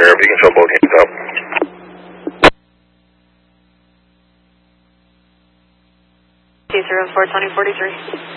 Sheriff. You can show both hands up. T-04 2043.